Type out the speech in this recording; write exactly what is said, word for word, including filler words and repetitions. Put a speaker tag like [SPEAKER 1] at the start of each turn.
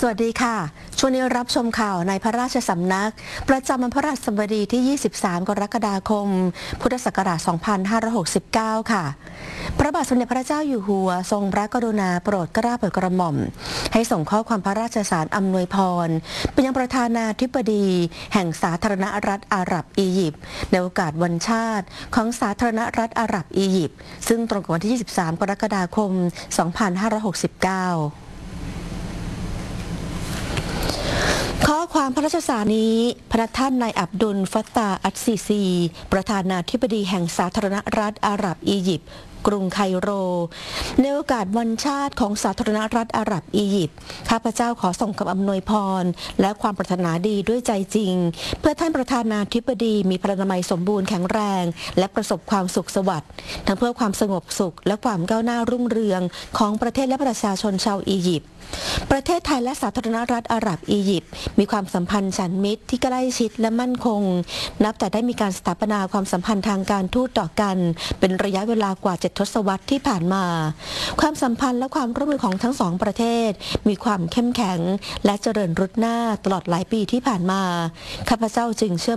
[SPEAKER 1] สวัสดีค่ะช่วงนี้รับชมข่าวในพระราชสำนักประจำวันพระราชบดีที่ ยี่สิบสาม กรกฎาคม พุทธศักราช สองพันห้าร้อยหกสิบเก้า ค่ะพระบาทสมเด็จพระเจ้าอยู่หัวทรงพระกรุณาโปรดเกล้าโปรดกระหม่อมให้ส่งข้อความพระราชสารอำนวยพรไปยังประธานาธิบดีแห่งสาธารณรัฐอาหรับอียิปต์ในโอกาสวันชาติของสาธารณรัฐอาหรับอียิปต์ซึ่งตรงกับวันที่ ยี่สิบสาม กรกฎาคม สองพันห้าร้อยหกสิบเก้าข้อความพระราชสารนี้พระท่านนายอับดุล ฟัตตาห์ อัสซีซี ประธานาธิบดีแห่งสาธารณรัฐอาหรับอียิปต์กรุงไคโรในโอกาสวันชาติของสาธารณรัฐอาหรับอียิปต์ข้าพเจ้าขอส่งคำอำนวยพรและความปรารถนาดีด้วยใจจริงเพื่อท่านประธานาธิบดีมีพลานามัยสมบูรณ์แข็งแรงและประสบความสุขสวัสดิ์ทั้งเพื่อความสงบสุขและความก้าวหน้ารุ่งเรืองของประเทศและประชาชนชาวอียิปต์ประเทศไทยและสาธารณรัฐอาหรับอียิปต์มีความสัมพันธ์ฉันมิตรที่ใกล้ชิดและมั่นคงนับแต่ได้มีการสถาปนาความสัมพันธ์ทางการทูตต่อกันเป็นระยะเวลากว่าเจ็ดทศวรรษที่ผ่านมาความสัมพันธ์และความร่วมมือของทั้งสองประเทศมีความเข้มแข็งและเจริญรุดหน้าตลอดหลายปีที่ผ่านมาข้าพเจ้าจึงเชื่อ